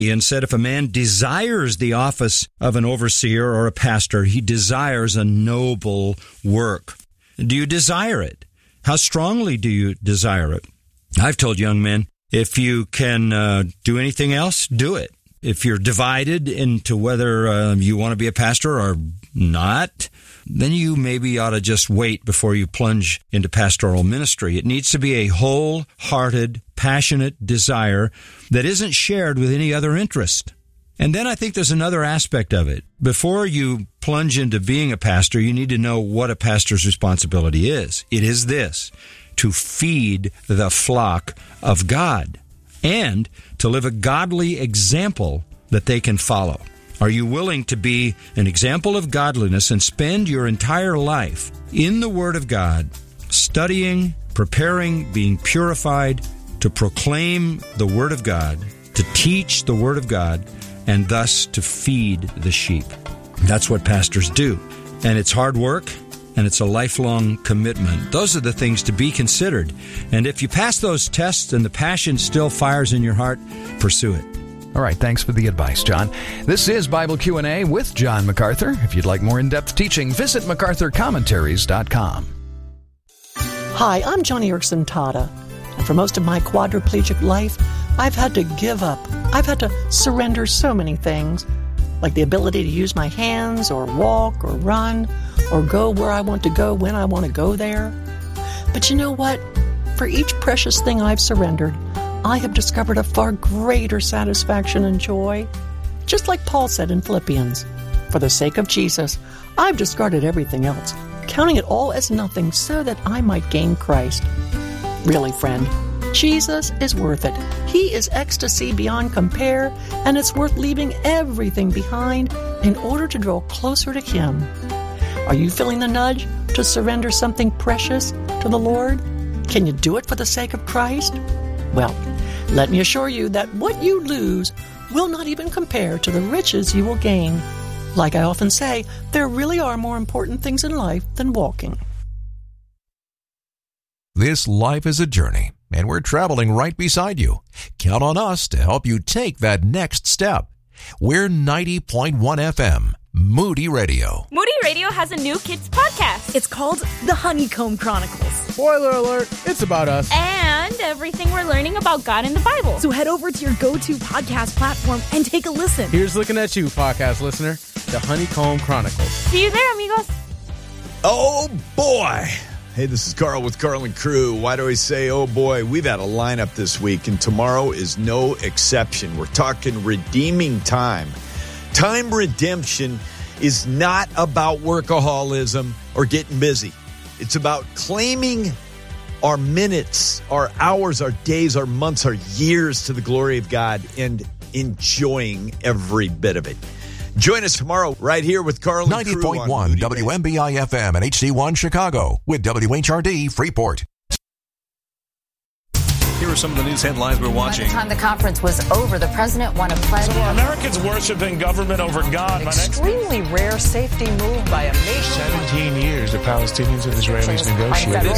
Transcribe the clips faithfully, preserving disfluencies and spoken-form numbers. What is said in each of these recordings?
and said if a man desires the office of an overseer or a pastor, he desires a noble work. Do you desire it? How strongly do you desire it? I've told young men, if you can uh, do anything else, do it. If you're divided into whether uh, you want to be a pastor or not, then you maybe ought to just wait before you plunge into pastoral ministry. It needs to be a wholehearted, passionate desire that isn't shared with any other interest. And then I think there's another aspect of it. Before you plunge into being a pastor, you need to know what a pastor's responsibility is. It is this: to feed the flock of God and to live a godly example that they can follow. Are you willing to be an example of godliness and spend your entire life in the Word of God, studying, preparing, being purified to proclaim the Word of God, to teach the Word of God, and thus to feed the sheep? That's what pastors do. And it's hard work, and it's a lifelong commitment. Those are the things to be considered. And if you pass those tests and the passion still fires in your heart, pursue it. All right, thanks for the advice, John. This is Bible Q and A with John MacArthur. If you'd like more in-depth teaching, visit macarthur commentaries dot com. Hi, I'm Johnny Erickson Tata, and for most of my quadriplegic life, I've had to give up. I've had to surrender so many things, like the ability to use my hands or walk or run or go where I want to go when I want to go there. But you know what? For each precious thing I've surrendered, I have discovered a far greater satisfaction and joy. Just like Paul said in Philippians, for the sake of Jesus, I've discarded everything else, counting it all as nothing so that I might gain Christ. Really, friend, Jesus is worth it. He is ecstasy beyond compare, and it's worth leaving everything behind in order to draw closer to Him. Are you feeling the nudge to surrender something precious to the Lord? Can you do it for the sake of Christ? Well, let me assure you that what you lose will not even compare to the riches you will gain. Like I often say, there really are more important things in life than walking. This life is a journey, and we're traveling right beside you. Count on us to help you take that next step. We're ninety point one F M, Moody Radio. Moody Radio has a new kids podcast. It's called The Honeycomb Chronicles. Spoiler alert, it's about us. And everything we're learning about God in the Bible. So head over to your go-to podcast platform and take a listen. Here's looking at you, podcast listener. The Honeycomb Chronicles. See you there, amigos. Oh, boy. Hey, this is Carl with Carl and Crew. Why do I say, oh, boy? We've had a lineup this week, and tomorrow is no exception. We're talking redeeming time. Time redemption is not about workaholism or getting busy. It's about claiming our minutes, our hours, our days, our months, our years to the glory of God and enjoying every bit of it. Join us tomorrow right here with Carl and Crew. ninety point one W M B I F M and H D one Chicago with W H R D Freeport. Here are some of the news headlines we're watching. By the time the conference was over, the president won a pledge. So are Americans worshiping government over God? Extremely rare safety move by a nation. seventeen years the Palestinians and Israelis negotiated.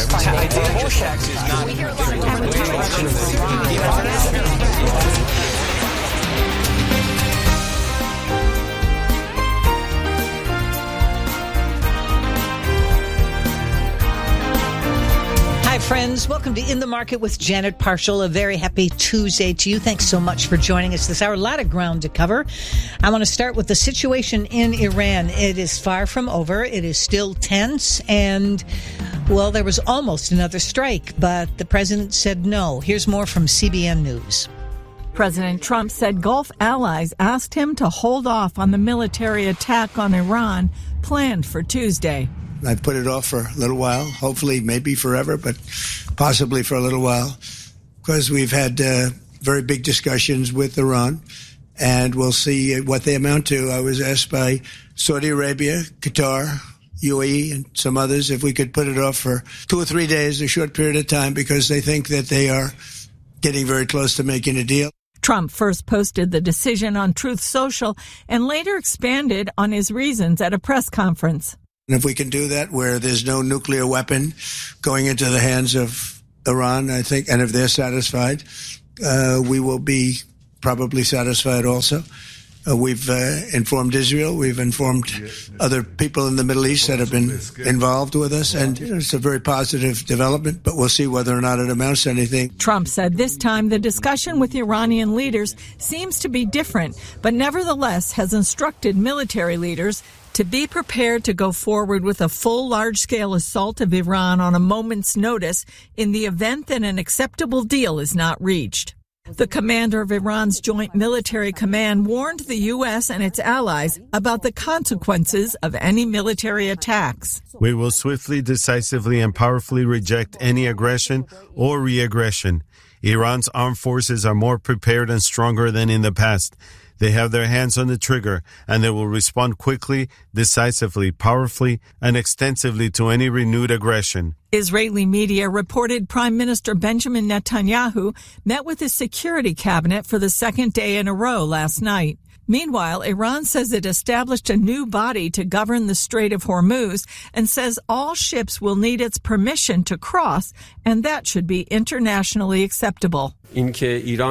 Hi, friends. Welcome to In the Market with Janet Parshall. A very happy Tuesday to you. Thanks so much for joining us this hour. A lot of ground to cover. I want to start with the situation in Iran. It is far from over. It is still tense. And, well, there was almost another strike, but the president said no. Here's more from C B N News. President Trump said Gulf allies asked him to hold off on the military attack on Iran planned for Tuesday. I've put it off for a little while, hopefully maybe forever, but possibly for a little while, because we've had uh, very big discussions with Iran, and we'll see what they amount to. I was asked by Saudi Arabia, Qatar, U A E, and some others if we could put it off for two or three days, a short period of time, because they think that they are getting very close to making a deal. Trump first posted the decision on Truth Social and later expanded on his reasons at a press conference. And if we can do that where there's no nuclear weapon going into the hands of Iran, I think, and if they're satisfied, uh, we will be probably satisfied also. Uh, we've uh, informed Israel. We've informed other people in the Middle East that have been involved with us. And you know, it's a very positive development, but we'll see whether or not it amounts to anything. Trump said this time the discussion with Iranian leaders seems to be different, but nevertheless has instructed military leaders to be prepared to go forward with a full large-scale assault of Iran on a moment's notice in the event that an acceptable deal is not reached. The commander of Iran's Joint Military Command warned the U S and its allies about the consequences of any military attacks. We will swiftly, decisively, and powerfully reject any aggression or re-aggression. Iran's armed forces are more prepared and stronger than in the past. They have their hands on the trigger, and they will respond quickly, decisively, powerfully, and extensively to any renewed aggression. Israeli media reported Prime Minister Benjamin Netanyahu met with his security cabinet for the second day in a row last night. Meanwhile, Iran says it established a new body to govern the Strait of Hormuz and says all ships will need its permission to cross, and that should be internationally acceptable. If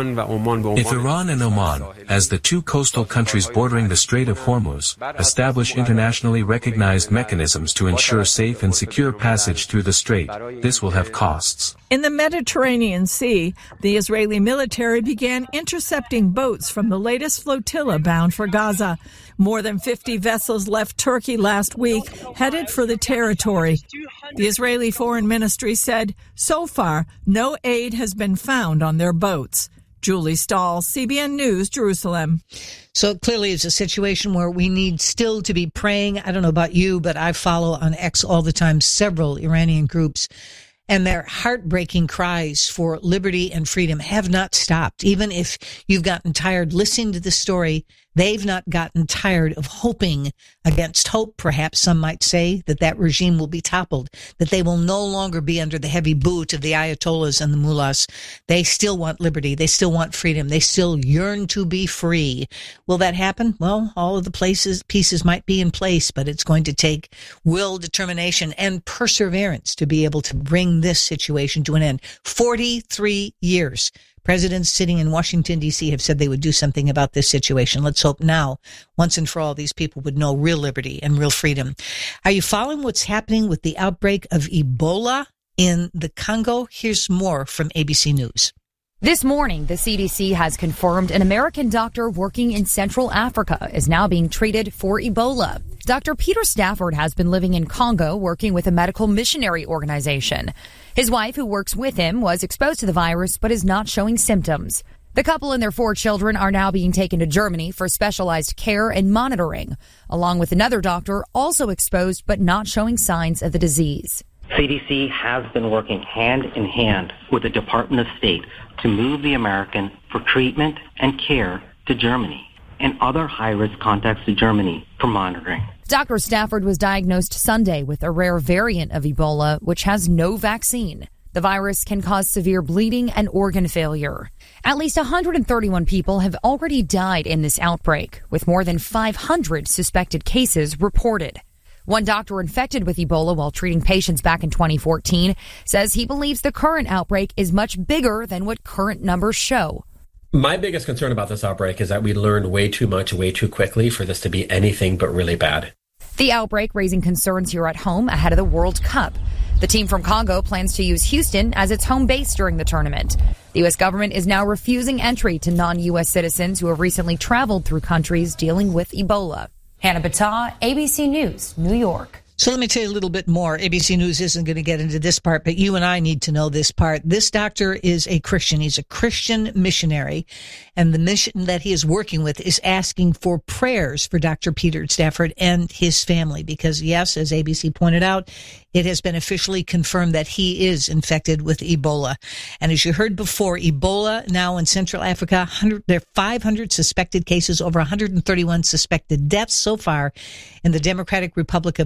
Iran and Oman, as the two coastal countries bordering the Strait of Hormuz, establish internationally recognized mechanisms to ensure safe and secure passage through the strait, this will have costs. In the Mediterranean Sea, the Israeli military began intercepting boats from the latest flotilla bound for Gaza. More than fifty vessels left Turkey last week, headed for the territory. The Israeli Foreign Ministry said, so far, no aid has been found on their boats. Julie Stahl, C B N News, Jerusalem. So it clearly is a situation where we need still to be praying. I don't know about you, but I follow on X all the time several Iranian groups, and their heartbreaking cries for liberty and freedom have not stopped. Even if you've gotten tired listening to this story, they've not gotten tired of hoping against hope, perhaps some might say, that that regime will be toppled, that they will no longer be under the heavy boot of the ayatollahs and the mullahs. They still want liberty. They still want freedom. They still yearn to be free. Will that happen? Well, all of the places, pieces might be in place, but it's going to take will, determination, and perseverance to be able to bring this situation to an end. forty-three years. Presidents sitting in Washington, D C have said they would do something about this situation. Let's hope now, once and for all, these people would know real liberty and real freedom. Are you following what's happening with the outbreak of Ebola in the Congo? Here's more from A B C News. This morning, the C D C has confirmed an American doctor working in Central Africa is now being treated for Ebola. Doctor Peter Stafford has been living in Congo working with a medical missionary organization. His wife, who works with him, was exposed to the virus but is not showing symptoms. The couple and their four children are now being taken to Germany for specialized care and monitoring, along with another doctor also exposed but not showing signs of the disease. C D C has been working hand in hand with the Department of State to move the American for treatment and care to Germany and other high-risk contacts to Germany for monitoring. Doctor Stafford was diagnosed Sunday with a rare variant of Ebola, which has no vaccine. The virus can cause severe bleeding and organ failure. At least one hundred thirty-one people have already died in this outbreak, with more than five hundred suspected cases reported. One doctor infected with Ebola while treating patients back in twenty fourteen says he believes the current outbreak is much bigger than what current numbers show. My biggest concern about this outbreak is that we learned way too much way too quickly for this to be anything but really bad. The outbreak raising concerns here at home ahead of the World Cup. The team from Congo plans to use Houston as its home base during the tournament. The U S government is now refusing entry to non-U S citizens who have recently traveled through countries dealing with Ebola. Hannah Battah, A B C News, New York. So let me tell you a little bit more. A B C News isn't going to get into this part, but you and I need to know this part. This doctor is a Christian. He's a Christian missionary, and the mission that he is working with is asking for prayers for Doctor Peter Stafford and his family because, yes, as A B C pointed out, it has been officially confirmed that he is infected with Ebola. And as you heard before, Ebola now in Central Africa, there are five hundred suspected cases, over one hundred thirty-one suspected deaths so far in the Democratic Republic of Congo. The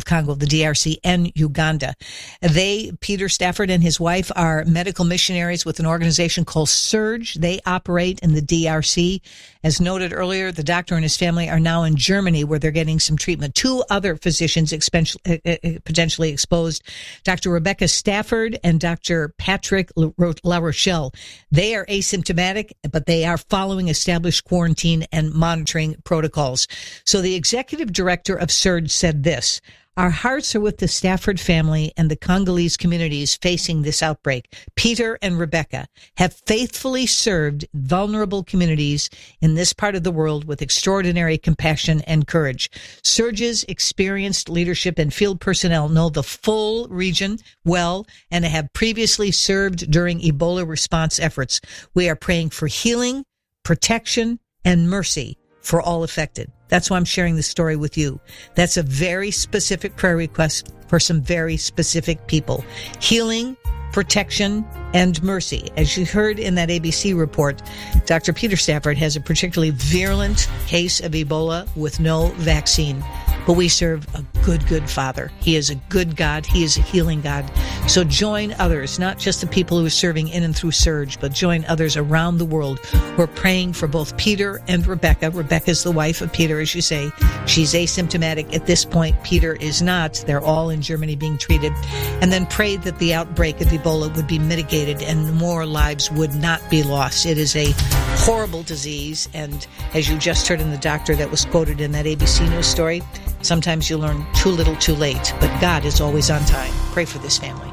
the D R C and Uganda. They, Peter Stafford and his wife, are medical missionaries with an organization called Surge. They operate in the D R C. As noted earlier, the doctor and his family are now in Germany where they're getting some treatment. Two other physicians expen- uh, potentially exposed, Doctor Rebecca Stafford and Doctor Patrick La Rochelle. They are asymptomatic, but they are following established quarantine and monitoring protocols. So the executive director of Surge said this: "Our hearts are with the Stafford family and the Congolese communities facing this outbreak. Peter and Rebecca have faithfully served vulnerable communities in this part of the world with extraordinary compassion and courage. Surge's experienced leadership and field personnel know the full region well and have previously served during Ebola response efforts. We are praying for healing, protection, and mercy for all affected." That's why I'm sharing this story with you. That's a very specific prayer request for some very specific people. Healing, protection, and mercy. As you heard in that A B C report, Doctor Peter Stafford has a particularly virulent case of Ebola with no vaccine. But we serve a good, good Father. He is a good God. He is a healing God. So join others, not just the people who are serving in and through Surge, but join others around the world who are praying for both Peter and Rebecca. Rebecca's the wife of Peter, as you say. She's asymptomatic at this point. Peter is not. They're all in Germany being treated. And then pray that the outbreak of Ebola would be mitigated and more lives would not be lost. It is a horrible disease. And as you just heard in the doctor that was quoted in that A B C News story, sometimes you learn too little too late, but God is always on time. Pray for this family.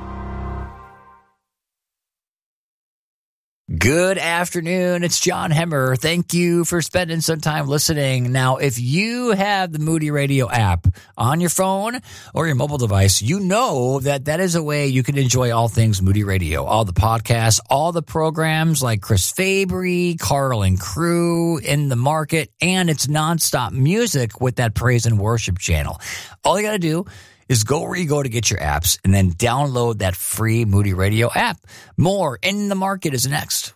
Good afternoon. It's John Hemmer. Thank you for spending some time listening. Now, if you have the Moody Radio app on your phone or your mobile device, you know that that is a way you can enjoy all things Moody Radio, all the podcasts, all the programs like Chris Fabry, Carl and Crew, In the Market, and it's nonstop music with that praise and worship channel. All you got to do is go where you go to get your apps and then download that free Moody Radio app. More In the Market is next.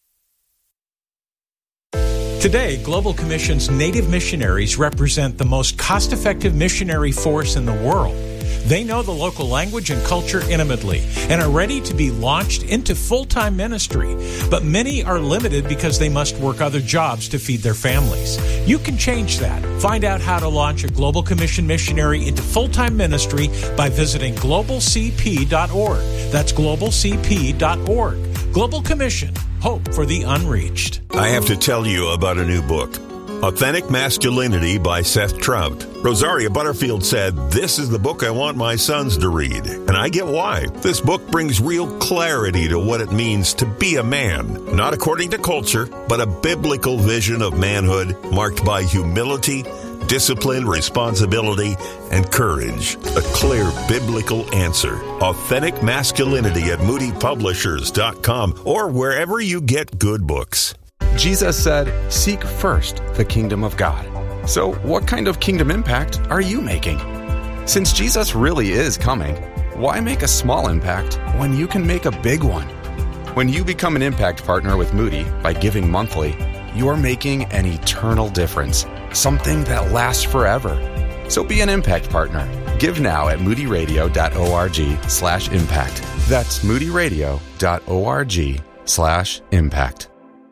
Today, Global Commission's Native missionaries represent the most cost-effective missionary force in the world. They know the local language and culture intimately and are ready to be launched into full-time ministry. But many are limited because they must work other jobs to feed their families. You can change that. Find out how to launch a Global Commission missionary into full-time ministry by visiting global c p dot org. That's global c p dot org. Global Commission, hope for the unreached. I have to tell you about a new book. Authentic Masculinity by Seth Trout. Rosaria Butterfield said, "This is the book I want my sons to read." And I get why. This book brings real clarity to what it means to be a man. Not according to culture, but a biblical vision of manhood marked by humility, discipline, responsibility, and courage. A clear biblical answer. Authentic Masculinity at moody publishers dot com or wherever you get good books. Jesus said, "Seek first the kingdom of God." So what kind of kingdom impact are you making? Since Jesus really is coming, why make a small impact when you can make a big one? When you become an impact partner with Moody by giving monthly, you're making an eternal difference, something that lasts forever. So be an impact partner. Give now at moody radio dot org slash impact. That's moody radio dot org slash impact.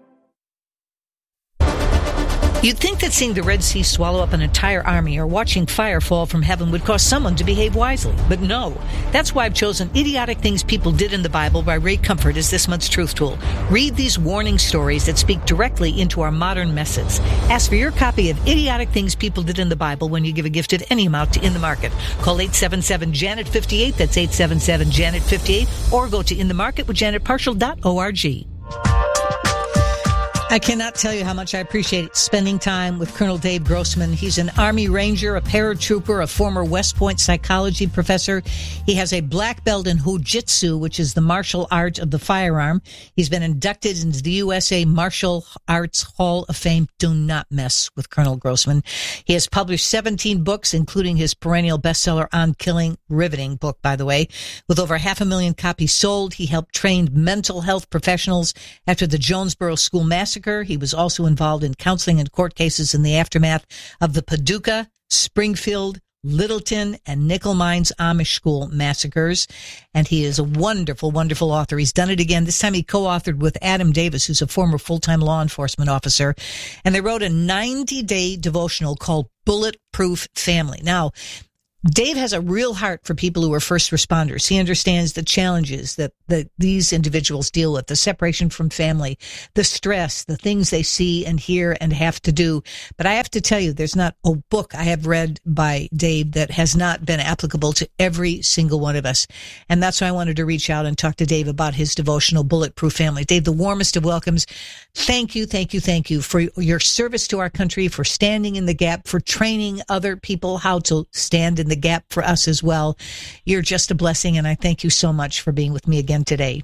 You'd think that seeing the Red Sea swallow up an entire army or watching fire fall from heaven would cause someone to behave wisely. But no. That's why I've chosen Idiotic Things People Did in the Bible by Ray Comfort as this month's Truth Tool. Read these warning stories that speak directly into our modern messes. Ask for your copy of Idiotic Things People Did in the Bible when you give a gift at any amount to In the Market. Call eight seven seven Janet fifty-eight, that's eight seven seven Janet fifty-eight, or go to in the market with janet partial dot org. I cannot tell you how much I appreciate spending time with Colonel Dave Grossman. He's an Army Ranger, a paratrooper, a former West Point psychology professor. He has a black belt in Jiu-Jitsu, which is the martial art of the firearm. He's been inducted into the U S A Martial Arts Hall of Fame. Do not mess with Colonel Grossman. He has published seventeen books, including his perennial bestseller On Killing, riveting book, by the way. With over half a million copies sold, he helped train mental health professionals after the Jonesboro School Massacre. He was also involved in counseling and court cases in the aftermath of the Paducah, Springfield, Littleton and Nickel Mines Amish School Massacres. And he is a wonderful, wonderful author. He's done it again. This time he co-authored with Adam Davis, who's a former full-time law enforcement officer. And they wrote a ninety-day devotional called Bulletproof Family. Now, Dave has a real heart for people who are first responders. He understands the challenges that, that these individuals deal with, the separation from family, the stress, the things they see and hear and have to do. But I have to tell you, there's not a book I have read by Dave that has not been applicable to every single one of us. And that's why I wanted to reach out and talk to Dave about his devotional Bulletproof Family. Dave, the warmest of welcomes. Thank you, thank you, thank you for your service to our country, for standing in the gap, for training other people how to stand in the gap for us as well. You're just a blessing, and I thank you so much for being with me again today.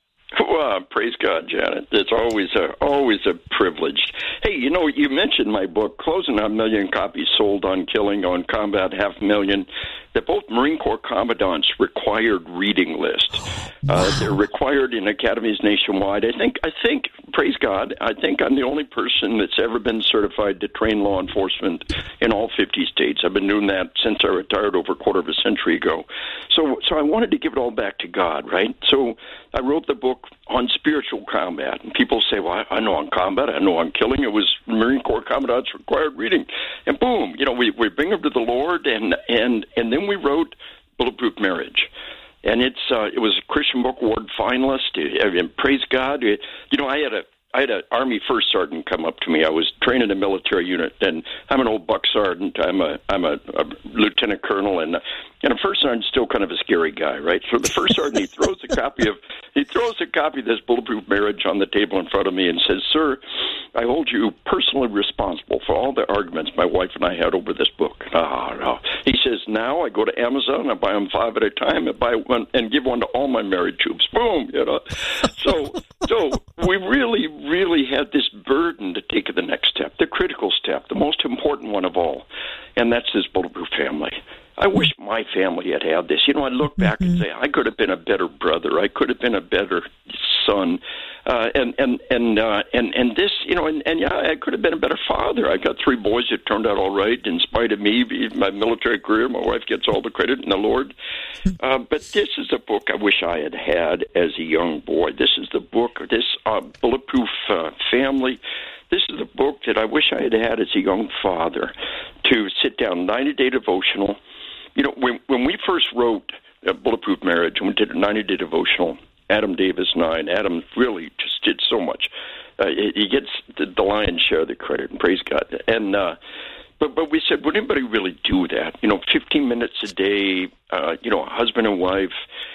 Well, praise God, Janet. It's always a always a privilege. Hey, you know, you mentioned my book, closing a million copies sold on killing, on combat, half a million. They're both Marine Corps Commandant's required reading list. Wow. Uh, they're required in academies nationwide. I think, I think, praise God, I think I'm the only person that's ever been certified to train law enforcement in all fifty states. I've been doing that since I retired over a quarter of a century ago. So, so I wanted to give it all back to God, right? So I wrote the book on spiritual combat, and people say, well, I know on combat, I know on killing. It was Marine Corps Commandant's required reading. And boom, you know, we, we bring them to the Lord, and, and, and then we wrote Bulletproof Marriage. And it's uh, it was a Christian Book Award finalist, and praise God. You know, I had a I had an Army first sergeant come up to me. I was training a military unit, and I'm an old buck sergeant. I'm a I'm a, a lieutenant colonel, and and a first sergeant's still kind of a scary guy, right? So the first sergeant, he throws a copy of he throws a copy of this Bulletproof Marriage on the table in front of me and says, "Sir, I hold you personally responsible for all the arguments my wife and I had over this book." Oh, no. He says, "Now I go to Amazon, I buy them five at a time, and buy one and give one to all my married troops." Boom, you know. So so we really. really had this burden to take the next step, the critical step, the most important one of all, and that's this Bulletproof Family. I wish my family had had this. You know, I look back mm-hmm. and say, I could have been a better brother. I could have been a better son. Uh, and, and, and, uh, and, and this, you know, and, and yeah, I could have been a better father. I got three boys that turned out all right in spite of me, my military career. My wife gets all the credit in the Lord. Uh, but this is a book I wish I had had as a young boy. This is the book, this uh, Bulletproof uh, Family. This is the book that I wish I had had as a young father, to sit down, ninety-day devotional. You know, when when we first wrote uh, Bulletproof Marriage, and we did a ninety-day devotional, Adam Davis and I, and Adam really just did so much. Uh, he gets the, the lion's share of the credit, and praise God. And uh, but but we said, would anybody really do that? You know, fifteen minutes a day, uh, you know, husband and wife.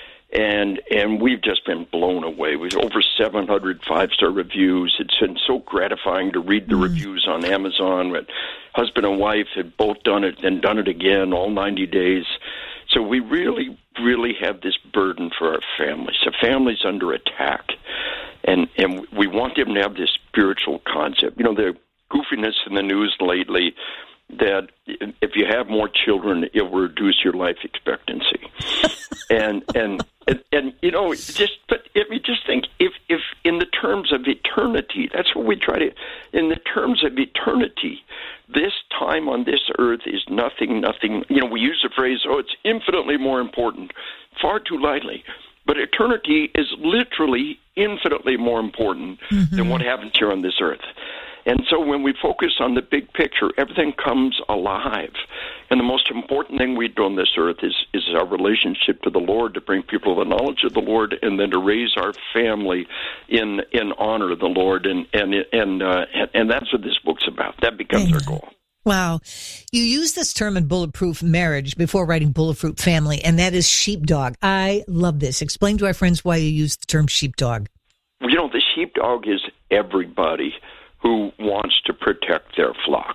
And and we've just been blown away. We've over seven hundred five-star reviews. It's been so gratifying to read the mm. reviews on Amazon. Husband and wife had both done it and done it again, all ninety days. So we really, really have this burden for our families. The family's under attack. And, and we want them to have this spiritual concept. You know, the goofiness in the news lately that if you have more children, it will reduce your life expectancy. and, and, and, and, you know, just, but if you just think, if, if in the terms of eternity, that's what we try to, in the terms of eternity, this time on this earth is nothing, nothing, you know, we use the phrase, oh, it's infinitely more important, far too lightly. But eternity is literally infinitely more important mm-hmm. than what happens here on this earth. And so when we focus on the big picture, everything comes alive. And the most important thing we do on this earth is, is our relationship to the Lord, to bring people to the knowledge of the Lord, and then to raise our family in in honor of the Lord. And and and uh, and that's what this book's about. That becomes Amen. Our goal. Wow. You use this term in Bulletproof Marriage before writing Bulletproof Family, and that is sheepdog. I love this. Explain to our friends why you use the term sheepdog. You know, the sheepdog is everybody who wants to protect their flock.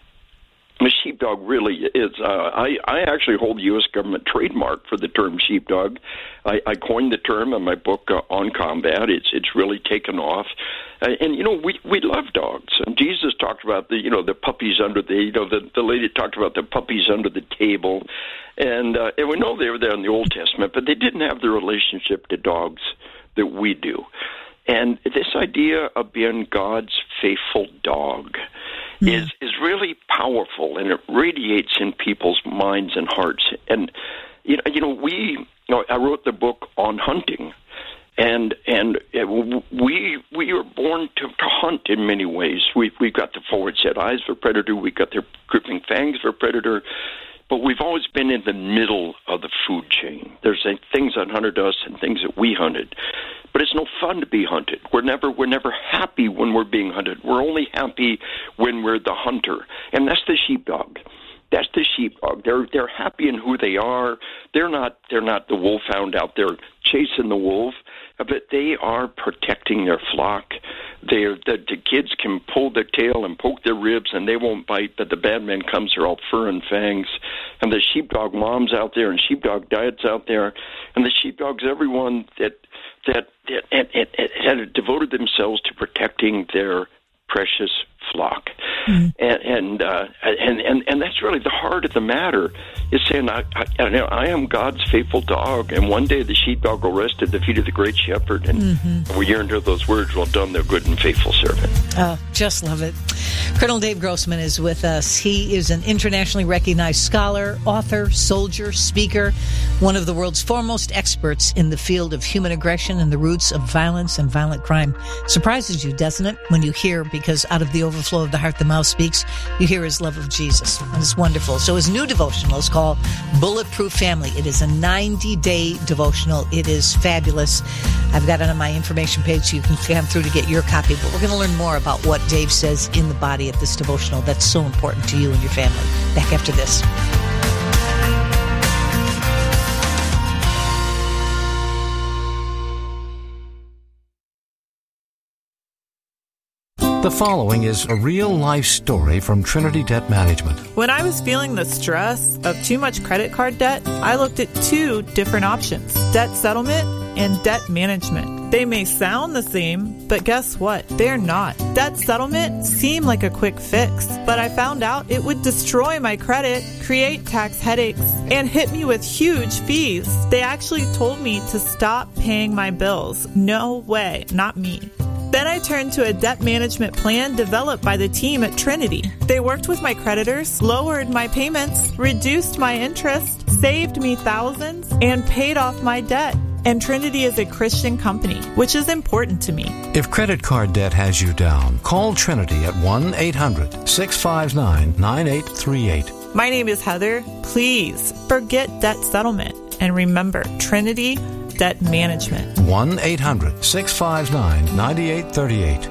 The sheepdog really is, uh, I, I actually hold the U S government trademark for the term sheepdog. I, I coined the term in my book uh, on combat. It's it's really taken off. Uh, and, you know, we, we love dogs. And Jesus talked about the, you know, the puppies under the, you know, the, the lady talked about the puppies under the table. And, uh, and we know they were there in the Old Testament, but they didn't have the relationship to dogs that we do. And this idea of being God's faithful dog, mm. is is really powerful, and it radiates in people's minds and hearts. And you know, you know, we, you know, I wrote the book on hunting, and and we we are born to, to hunt in many ways. We we've got the forward set eyes for predator. We've got the gripping fangs for predator. But we've always been in the middle of the food chain. There's uh, things that hunted us and things that we hunted. But it's no fun to be hunted. We're never we're never happy when we're being hunted. We're only happy when we're the hunter. And that's the sheepdog. That's the sheepdog. They're they're happy in who they are. They're not they're not the wolfhound out there chasing the wolf, but they are protecting their flock. They're, the, the kids can pull their tail and poke their ribs, and they won't bite, but the bad man comes, they're all fur and fangs. And the sheepdog moms out there and sheepdog dads out there, and the sheepdogs, everyone that that, that and, and, and had devoted themselves to protecting their precious flock. Mm-hmm. And and, uh, and and and that's really the heart of the matter, is saying, I, I, I am God's faithful dog, and one day the sheepdog will rest at the feet of the great shepherd, and mm-hmm. we yearn to those words, well done, thou good and faithful servant. Oh, just love it. Colonel Dave Grossman is with us. He is an internationally recognized scholar, author, soldier, speaker, one of the world's foremost experts in the field of human aggression and the roots of violence and violent crime. Surprises you, doesn't it, when you hear, because out of the overflow of the heart the mouth speaks, you hear his love of Jesus, and it's wonderful. So his new devotional is called Bulletproof Family. It is a ninety-day devotional. It is fabulous. I've got it on my information page so you can come through to get your copy, but we're going to learn more about what Dave says in the body of this devotional that's so important to you and your family. Back after this. The following is a real-life story from Trinity Debt Management. When I was feeling the stress of too much credit card debt, I looked at two different options: debt settlement and debt management. They may sound the same, but guess what? They're not. Debt settlement seemed like a quick fix, but I found out it would destroy my credit, create tax headaches, and hit me with huge fees. They actually told me to stop paying my bills. No way, not me. Then I turned to a debt management plan developed by the team at Trinity. They worked with my creditors, lowered my payments, reduced my interest, saved me thousands, and paid off my debt. And Trinity is a Christian company, which is important to me. If credit card debt has you down, call Trinity at one eight hundred six five nine nine eight three eight. My name is Heather. Please forget debt settlement and remember Trinity Debt Management. one eight hundred six five nine nine eight three eight.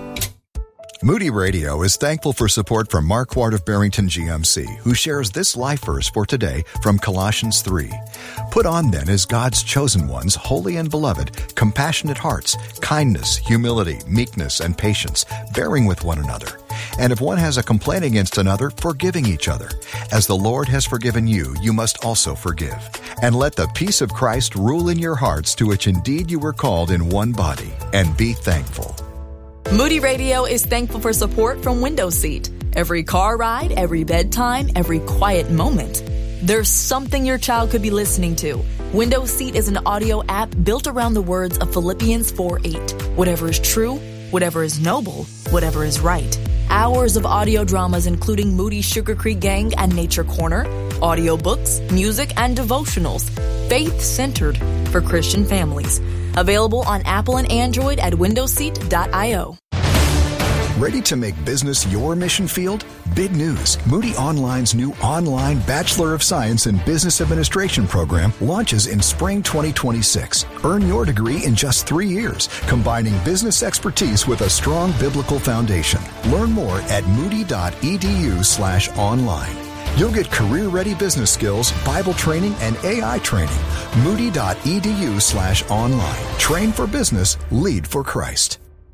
Moody Radio is thankful for support from Mark Ward of Barrington G M C, who shares this life verse for today from Colossians three. Put on then as God's chosen ones, holy and beloved, compassionate hearts, kindness, humility, meekness, and patience, bearing with one another. And if one has a complaint against another, forgiving each other. As the Lord has forgiven you, you must also forgive. And let the peace of Christ rule in your hearts, to which indeed you were called in one body, and be thankful. Moody Radio is thankful for support from Window Seat. Every car ride, every bedtime, every quiet moment, there's something your child could be listening to. Window Seat is an audio app built around the words of Philippians four eight. Whatever is true, whatever is noble, whatever is right. Hours of audio dramas including Moody's Sugar Creek Gang and Nature Corner, audiobooks, music, and devotionals, faith-centered for Christian families. Available on Apple and Android at window seat dot io. Ready to make business your mission field? Big news. Moody Online's new online Bachelor of Science in Business Administration program launches in spring twenty twenty-six. Earn your degree in just three years, combining business expertise with a strong biblical foundation. Learn more at moody.edu slash online. You'll get career-ready business skills, Bible training, and A I training. Moody.edu slash online. Train for business, lead for Christ.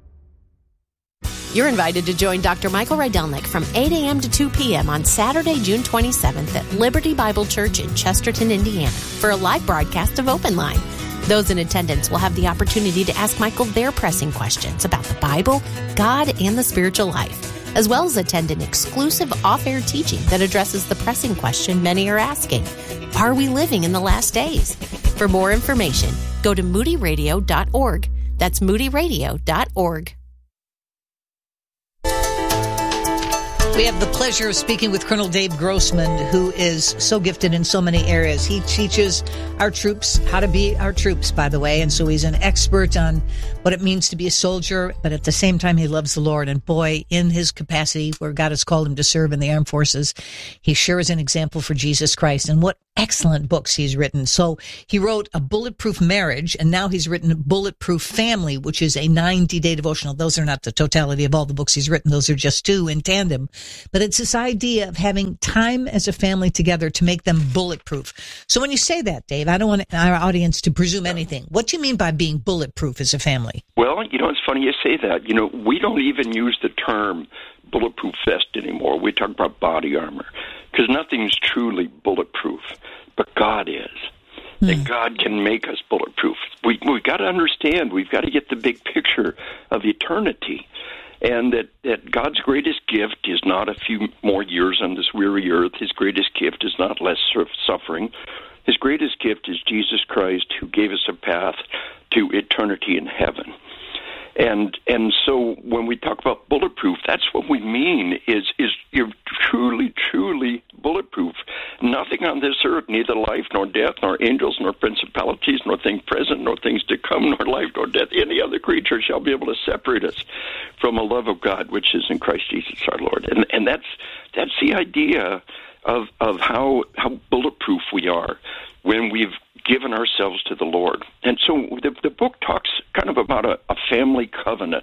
You're invited to join Doctor Michael Rydelnik from eight a.m. to two p.m. on Saturday, June twenty-seventh at Liberty Bible Church in Chesterton, Indiana, for a live broadcast of Open Line. Those in attendance will have the opportunity to ask Michael their pressing questions about the Bible, God, and the spiritual life, as well as attend an exclusive off-air teaching that addresses the pressing question many are asking: are we living in the last days? For more information, go to moody radio dot org. That's moody radio dot org. We have the pleasure of speaking with Colonel Dave Grossman, who is so gifted in so many areas. He teaches our troops how to be our troops, by the way, and so he's an expert on what it means to be a soldier, but at the same time, he loves the Lord. And boy, in his capacity where God has called him to serve in the armed forces, he sure is an example for Jesus Christ. And what excellent books he's written. So he wrote A Bulletproof Marriage, and now he's written Bulletproof Family, which is a ninety-day devotional. Those are not the totality of all the books he's written. Those are just two in tandem. But it's this idea of having time as a family together to make them bulletproof. So when you say that, Dave, I don't want our audience to presume anything. What do you mean by being bulletproof as a family? Well, you know, it's funny you say that. You know, we don't even use the term bulletproof vest anymore. We talk about body armor because nothing's truly bulletproof, but God is. Hmm. That God can make us bulletproof. We, we've got to understand, we've got to get the big picture of eternity. And that, that God's greatest gift is not a few more years on this weary earth. His greatest gift is not less suffering. His greatest gift is Jesus Christ, who gave us a path to eternity in heaven. And and so when we talk about bulletproof, that's what we mean is is you're truly, truly bulletproof. Nothing on this earth, neither life nor death, nor angels, nor principalities, nor things present, nor things to come, nor life, nor death, any other creature shall be able to separate us from the love of God, which is in Christ Jesus our Lord. And and that's that's the idea of of how how bulletproof we are when we've given ourselves to the Lord. And so the, the book talks kind of about a, a family covenant.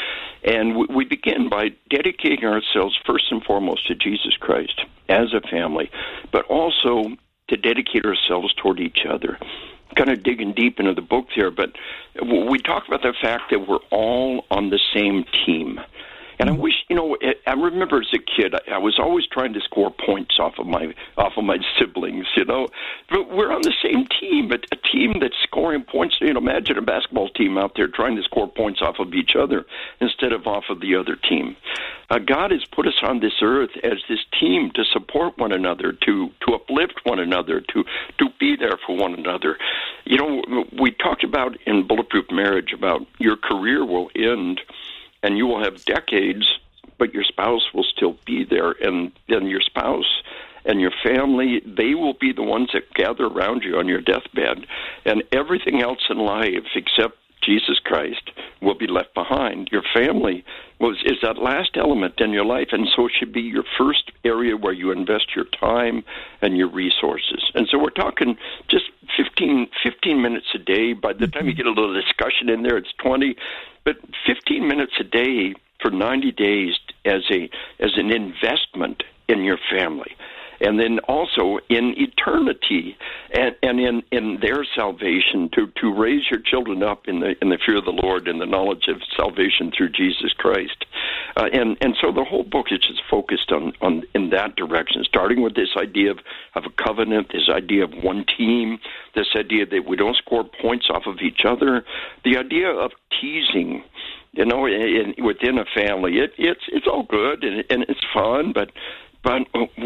And we, we begin by dedicating ourselves first and foremost to Jesus Christ as a family, but also to dedicate ourselves toward each other. Kind of digging deep into the book there, but we talk about the fact that we're all on the same team. And I wish, you know, I remember as a kid, I was always trying to score points off of my off of my siblings, you know. But we're on the same team, a, a team that's scoring points. You know, imagine a basketball team out there trying to score points off of each other instead of off of the other team. Uh, God has put us on this earth as this team to support one another, to to uplift one another, to to be there for one another. You know, we talked about in Bulletproof Marriage about your career will end and you will have decades, but your spouse will still be there. And then your spouse and your family, they will be the ones that gather around you on your deathbed. And everything else in life except Jesus Christ will be left behind. Your family was is that last element in your life, and so it should be your first area where you invest your time and your resources. And so we're talking just fifteen, fifteen minutes a day. By the time you get a little discussion in there, it's twenty. But fifteen minutes a day for ninety days as a as an investment in your family. And then also in eternity and, and in, in their salvation, to, to raise your children up in the in the fear of the Lord and the knowledge of salvation through Jesus Christ. Uh, and, and so the whole book is just focused on, on in that direction, starting with this idea of, of a covenant, this idea of one team, this idea that we don't score points off of each other, the idea of teasing. You know, in, within a family, it, it's it's all good and, and it's fun, but but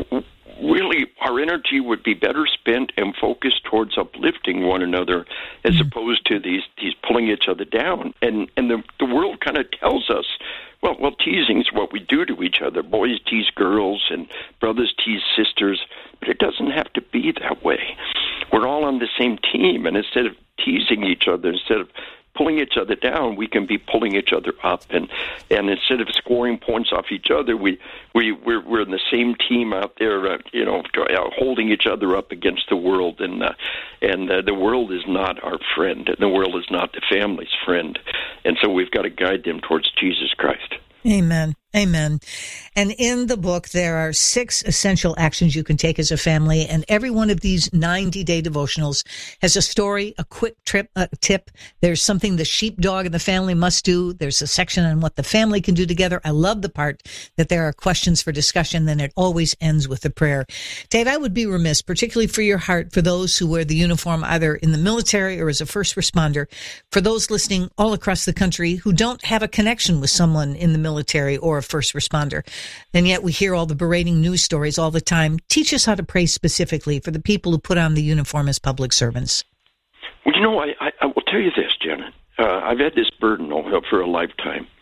really our energy would be better spent and focused towards uplifting one another as mm-hmm. opposed to these these pulling each other down. And and the the world kind of tells us, well, well, teasing is what we do to each other. Boys tease girls and brothers tease sisters, but it doesn't have to be that way. We're all on the same team, and instead of teasing each other, instead of pulling each other down, we can be pulling each other up, and and instead of scoring points off each other, we we we're, we're in the same team out there, uh, you know, holding each other up against the world, and uh, and uh, the world is not our friend, and the world is not the family's friend, and so we've got to guide them towards Jesus Christ. Amen. Amen. And in the book, there are six essential actions you can take as a family. And every one of these ninety-day devotionals has a story, a quick trip, a tip. There's something the sheepdog in the family must do. There's a section on what the family can do together. I love the part that there are questions for discussion. Then it always ends with a prayer. Dave, I would be remiss, particularly for your heart, for those who wear the uniform either in the military or as a first responder, for those listening all across the country who don't have a connection with someone in the military or a first responder. And yet we hear all the berating news stories all the time. Teach us how to pray specifically for the people who put on the uniform as public servants. Well, you know, I, I, I will tell you this, Janet. Uh, I've had this burden for a lifetime.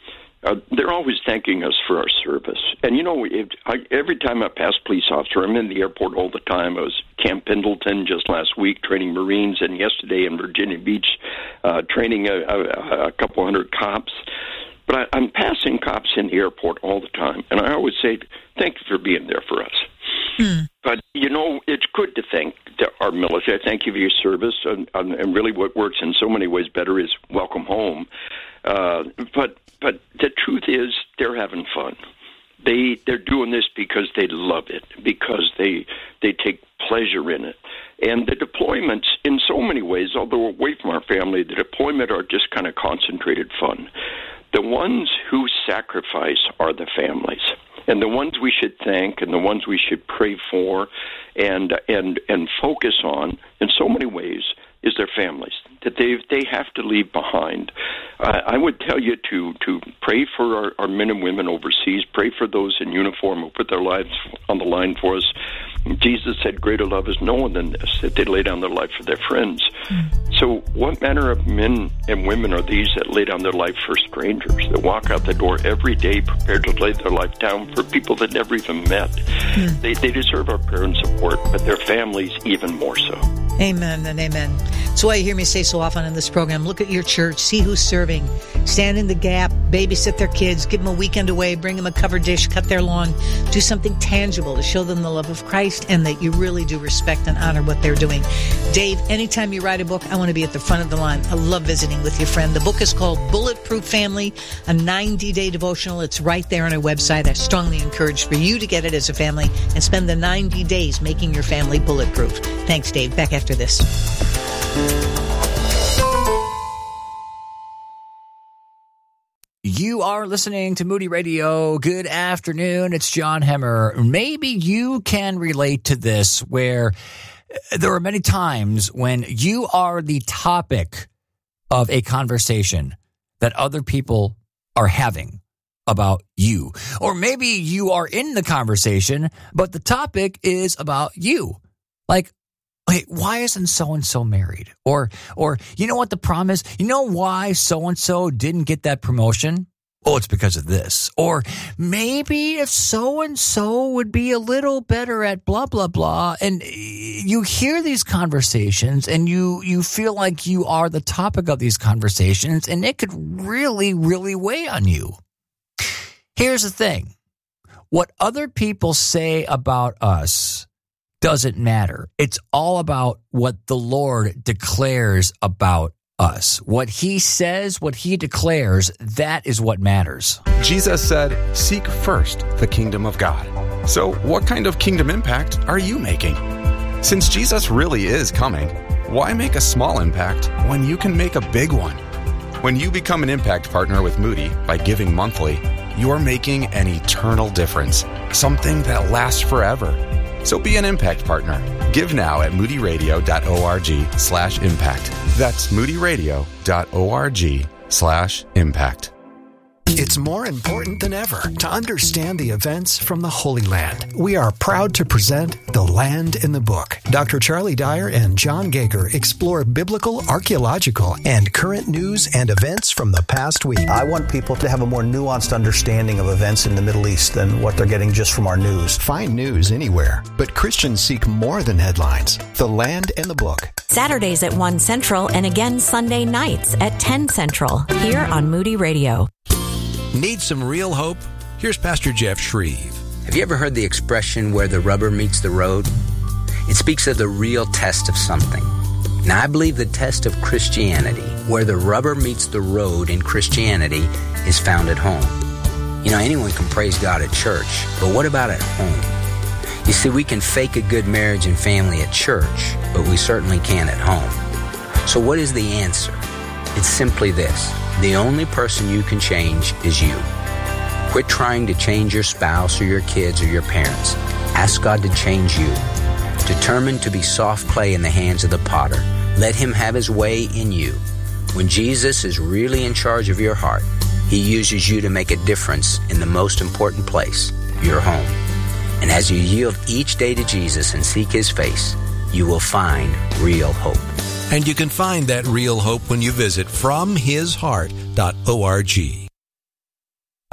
Uh, they're always thanking us for our service. And, you know, if, I, every time I pass a police officer, I'm in the airport all the time. I was at Camp Pendleton just last week training Marines, and yesterday in Virginia Beach uh, training a, a, a couple hundred cops. But I, I'm passing cops in the airport all the time, and I always say, thank you for being there for us. Hmm. But, you know, it's good to thank the, our military. I thank you for your service, and, and really what works in so many ways better is welcome home. Uh, but but the truth is they're having fun. They, they're doing this because they love it, because they they take pleasure in it. And the deployments, in so many ways, although away from our family, the deployment are just kind of concentrated fun. The ones who sacrifice are the families. And the ones we should thank and the ones we should pray for and and and focus on in so many ways is their families that they they have to leave behind. Uh, I would tell you to to pray for our, our men and women overseas. Pray for those in uniform who put their lives on the line for us. Jesus said, "Greater love is no one than this, that they lay down their life for their friends." Mm. So, what manner of men and women are these that lay down their life for strangers? That walk out the door every day prepared to lay their life down for people that never even met. Mm. They they deserve our prayer and support, but their families even more so. Amen and amen. That's why you hear me say so often in this program, look at your church, see who's serving, stand in the gap, babysit their kids, give them a weekend away, bring them a covered dish, cut their lawn, do something tangible to show them the love of Christ and that you really do respect and honor what they're doing. Dave, anytime you write a book, I want to be at the front of the line. I love visiting with your friend. The book is called Bulletproof Family, a ninety-day devotional. It's right there on our website. I strongly encourage for you to get it as a family and spend the ninety days making your family bulletproof. Thanks, Dave. Back after this. You are listening to Moody Radio. Good afternoon. It's John Hemmer. Maybe you can relate to this where there are many times when you are the topic of a conversation that other people are having about you. Or maybe you are in the conversation, but the topic is about you. Like, wait, why isn't so-and-so married? Or, or you know what the problem is? You know why so-and-so didn't get that promotion? Oh, it's because of this. Or maybe if so-and-so would be a little better at blah, blah, blah. And you hear these conversations and you, you feel like you are the topic of these conversations, and it could really, really weigh on you. Here's the thing. What other people say about us doesn't matter. It's all about what the Lord declares about us. What he says, what he declares, that is what matters. Jesus said, seek first the kingdom of God. So what kind of kingdom impact are you making? Since Jesus really is coming, why make a small impact when you can make a big one? When you become an impact partner with Moody by giving monthly, you're making an eternal difference, something that lasts forever. So be an impact partner. Give now at moodyradio.org slash impact. That's moodyradio.org slash impact. It's more important than ever to understand the events from the Holy Land. We are proud to present The Land in the Book. Doctor Charlie Dyer and John Gager explore biblical, archaeological, and current news and events from the past week. I want people to have a more nuanced understanding of events in the Middle East than what they're getting just from our news. Find news anywhere, but Christians seek more than headlines. The Land in the Book. Saturdays at one Central and again Sunday nights at ten Central here on Moody Radio. Need some real hope? Here's Pastor Jeff Shreve. Have you ever heard the expression where the rubber meets the road? It speaks of the real test of something. Now, I believe the test of Christianity, where the rubber meets the road in Christianity, is found at home. You know, anyone can praise God at church, but what about at home? You see, we can fake a good marriage and family at church, but we certainly can't at home. So what is the answer? It's simply this. The only person you can change is you. Quit trying to change your spouse or your kids or your parents. Ask God to change you. Determined to be soft clay in the hands of the potter. Let him have his way in you. When Jesus is really in charge of your heart, he uses you to make a difference in the most important place, your home. And as you yield each day to Jesus and seek his face, you will find real hope. And you can find that real hope when you visit from his heart dot org.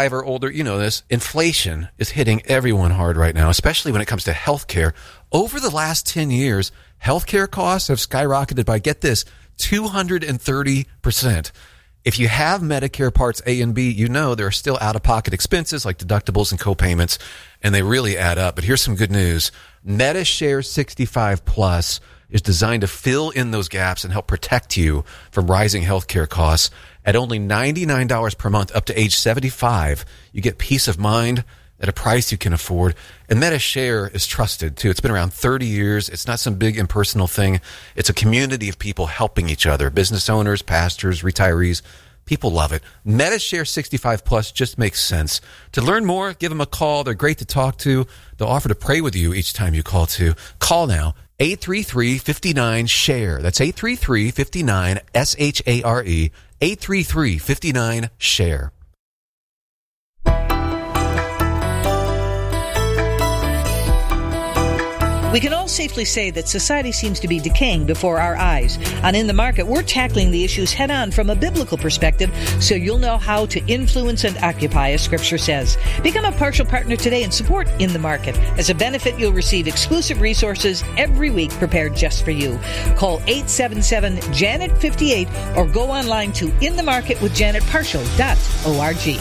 or older, you know this, inflation is hitting everyone hard right now, especially when it comes to healthcare. Over the last ten years, healthcare costs have skyrocketed by, get this, two hundred thirty percent. If you have Medicare Parts A and B, you know there are still out-of-pocket expenses like deductibles and co-payments, and they really add up. But here's some good news. MediShare sixty-five Plus is designed to fill in those gaps and help protect you from rising healthcare costs. At only ninety-nine dollars per month up to age seventy-five, you get peace of mind at a price you can afford. And MediShare is trusted, too. It's been around thirty years. It's not some big impersonal thing. It's a community of people helping each other, business owners, pastors, retirees. People love it. MediShare sixty-five Plus just makes sense. To learn more, give them a call. They're great to talk to. They'll offer to pray with you each time you call, too. Call now. eight three three, five nine, share. That's eight three three, five nine, S H A R E. eight three three, five nine, share. We can all safely say that society seems to be decaying before our eyes. On In the Market, we're tackling the issues head on from a biblical perspective so you'll know how to influence and occupy, as Scripture says. Become a partial partner today and support In the Market. As a benefit, you'll receive exclusive resources every week prepared just for you. Call eight seven seven, Janet fifty-eight or go online to in the market with janet partial dot org.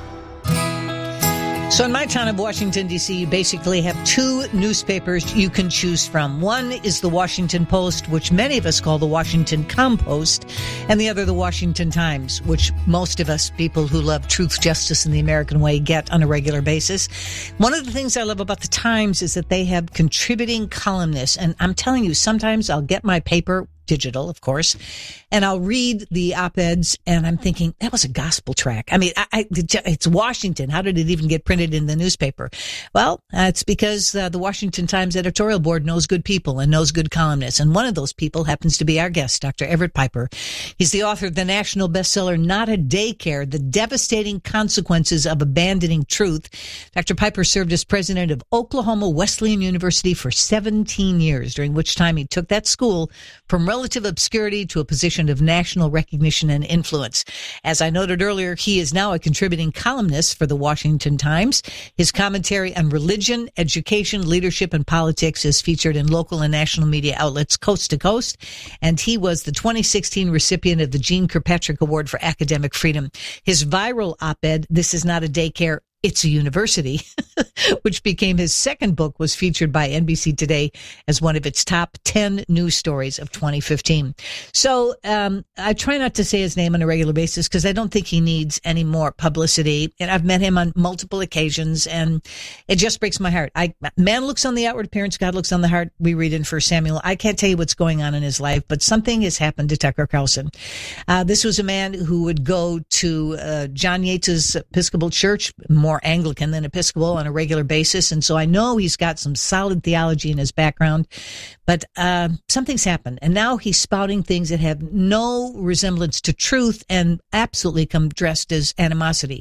So in my town of Washington, D C, you basically have two newspapers you can choose from. One is the Washington Post, which many of us call the Washington Compost, and the other the Washington Times, which most of us people who love truth, justice, and the American way get on a regular basis. One of the things I love about the Times is that they have contributing columnists, and I'm telling you, sometimes I'll get my paper, digital, of course, and I'll read the op-eds, and I'm thinking, that was a gospel track. I mean, I, I, it's Washington. How did it even get printed in the newspaper? Well, uh, it's because uh, the Washington Times editorial board knows good people and knows good columnists, and one of those people happens to be our guest, Doctor Everett Piper. He's the author of the national bestseller, Not a Daycare, The Devastating Consequences of Abandoning Truth. Doctor Piper served as president of Oklahoma Wesleyan University for seventeen years, during which time he took that school from relative obscurity to a position of national recognition and influence. As I noted earlier, he is now a contributing columnist for the Washington Times. His commentary on religion, education, leadership, and politics is featured in local and national media outlets coast to coast, and he was the twenty sixteen recipient of the Jeane Kirkpatrick Award for Academic Freedom. His viral op-ed, This Is Not a Daycare, It's a University, which became his second book, was featured by N B C Today as one of its top ten news stories of twenty fifteen. So um, I try not to say his name on a regular basis because I don't think he needs any more publicity. And I've met him on multiple occasions, and it just breaks my heart. I, man looks on the outward appearance, God looks on the heart. We read in First Samuel. I can't tell you what's going on in his life, but something has happened to Tucker Carlson. Uh, this was a man who would go to uh, John Yates's Episcopal Church, more Anglican than Episcopal, on a regular basis, and so I know he's got some solid theology in his background, but uh, something's happened, and now he's spouting things that have no resemblance to truth and absolutely come dressed as animosity.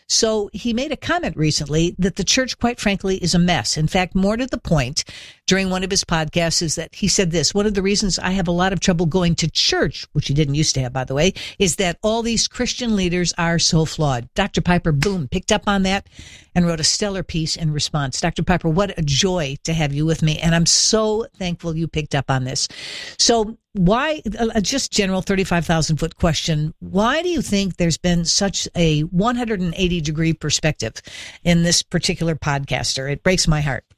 So he made a comment recently that the church, quite frankly, is a mess. In fact, more to the point, during one of his podcasts, is that he said this: one of the reasons I have a lot of trouble going to church, which he didn't used to have, by the way, is that all these Christian leaders are so flawed. Doctor Piper, boom, picked up on that and wrote a stellar piece in response. Doctor Piper, what a joy to have you with me, and I'm so thankful you picked up on this. So why, uh, just general thirty-five thousand foot question, why do you think there's been such a one hundred eighty degree perspective in this particular podcaster? It breaks my heart.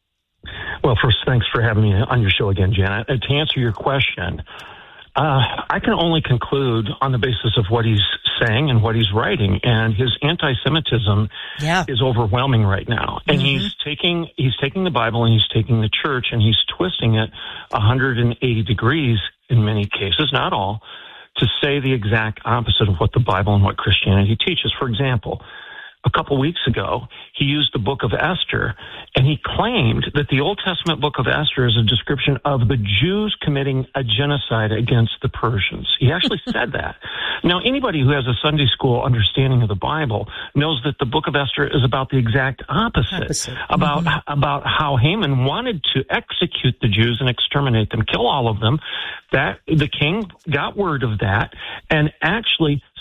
Well, first, thanks for having me on your show again, Janet. Uh, to answer your question, uh, I can only conclude on the basis of what he's saying and what he's writing, and his anti-Semitism yeah. is overwhelming right now. And Mm-hmm. he's taking he's taking the Bible and he's taking the church and he's twisting it one hundred eighty degrees in many cases, not all, to say the exact opposite of what the Bible and what Christianity teaches. For example, a couple weeks ago, he used the book of Esther, and he claimed that the Old Testament book of Esther is a description of the Jews committing a genocide against the Persians. He actually said that. Now, anybody who has a Sunday school understanding of the Bible knows that the book of Esther is about the exact opposite, opposite. about mm-hmm. about how Haman wanted to execute the Jews and exterminate them, kill all of them. That the king got word of that and actually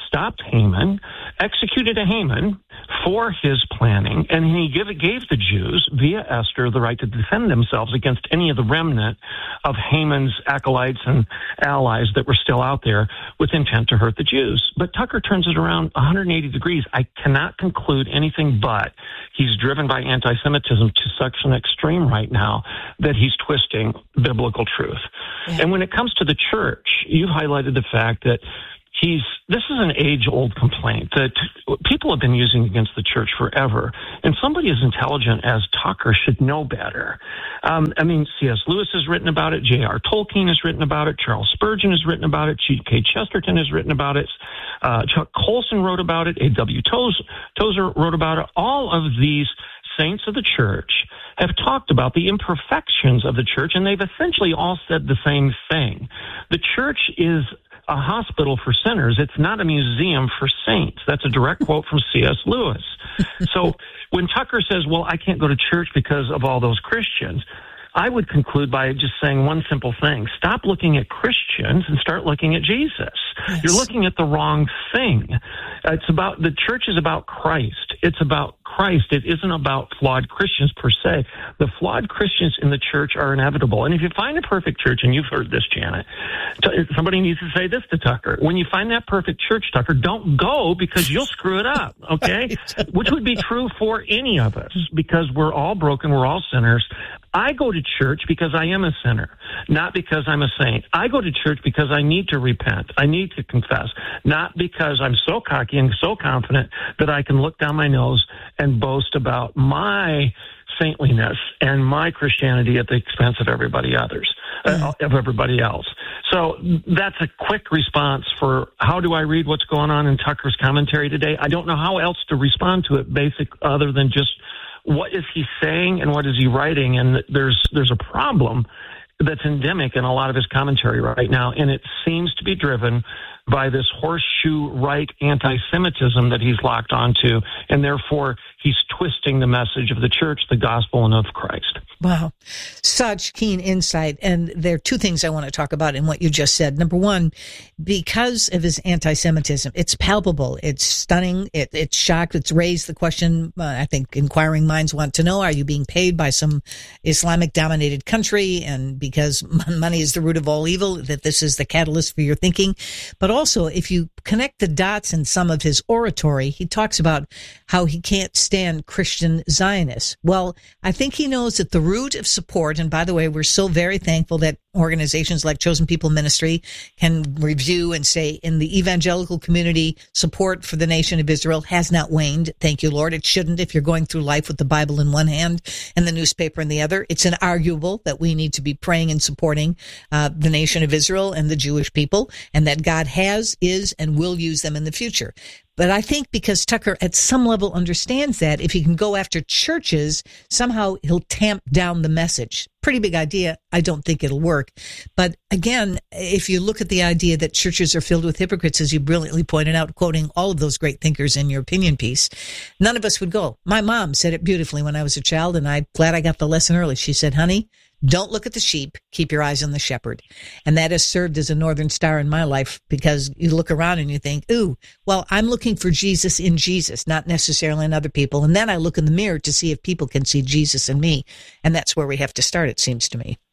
stopped Haman, executed a Haman for his planning, and he give, gave the Jews, via Esther, the right to defend themselves against any of the remnant of Haman's acolytes and allies that were still out there with intent to hurt the Jews. But Tucker turns it around one hundred eighty degrees. I cannot conclude anything but he's driven by anti-Semitism to such an extreme right now that he's twisting biblical truth. Yeah. And when it comes to the church, you highlighted the fact that He's, this is an age-old complaint that people have been using against the church forever. And somebody as intelligent as Tucker should know better. Um, I mean, C S Lewis has written about it. J R Tolkien has written about it. Charles Spurgeon has written about it. G K Chesterton has written about it. Uh, Chuck Colson wrote about it. A W Tozer wrote about it. All of these saints of the church have talked about the imperfections of the church, and they've essentially all said the same thing. The church is a hospital for sinners. It's not a museum for saints. That's a direct quote from C S Lewis. So when Tucker says, well, I can't go to church because of all those Christians, I would conclude by just saying one simple thing. Stop looking at Christians and start looking at Jesus. Yes. You're looking at the wrong thing. It's about, the church is about Christ. It's about Christ. It isn't about flawed Christians per se. The flawed Christians in the church are inevitable. And if you find a perfect church, and you've heard this, Janet, somebody needs to say this to Tucker. When you find that perfect church, Tucker, don't go because you'll screw it up, okay? Which would be true for any of us because we're all broken. We're all sinners. I go to church because I am a sinner, not because I'm a saint. I go to church because I need to repent. I need to confess, not because I'm so cocky and so confident that I can look down my nose and boast about my saintliness and my Christianity at the expense of everybody others, uh, of everybody else. So that's a quick response for how do I read what's going on in Tucker's commentary today. I don't know how else to respond to it, basic other than just what is he saying and what is he writing? And there's there's a problem that's endemic in a lot of his commentary right now, and it seems to be driven by this horseshoe right anti-Semitism that he's locked onto, and therefore he's twisting the message of the church, the gospel, and of Christ. Wow. Such keen insight. And there are two things I want to talk about in what you just said. Number one, because of his anti-Semitism, it's palpable. It's stunning. It, it's shocked. It's raised the question, uh, I think inquiring minds want to know, are you being paid by some Islamic-dominated country? And because money is the root of all evil, that this is the catalyst for your thinking. But also, if you connect the dots in some of his oratory, he talks about how he can't stand Christian Zionists. Well, I think he knows that the root of support, and by the way, we're so very thankful that organizations like Chosen People Ministry can review and say in the evangelical community, support for the nation of Israel has not waned. Thank you, Lord. It shouldn't if you're going through life with the Bible in one hand and the newspaper in the other. It's inarguable that we need to be praying and supporting uh, the nation of Israel and the Jewish people, and that God has, is, and will use them in the future. But I think because Tucker at some level understands that if he can go after churches, somehow he'll tamp down the message. Pretty big idea. I don't think it'll work. But again, if you look at the idea that churches are filled with hypocrites, as you brilliantly pointed out, quoting all of those great thinkers in your opinion piece, none of us would go. My mom said it beautifully when I was a child, and I'm glad I got the lesson early. She said, honey, don't look at the sheep, keep your eyes on the shepherd. And that has served as a northern star in my life because you look around and you think, ooh, well, I'm looking for Jesus in Jesus, not necessarily in other people. And then I look in the mirror to see if people can see Jesus in me. And that's where we have to start, it seems to me.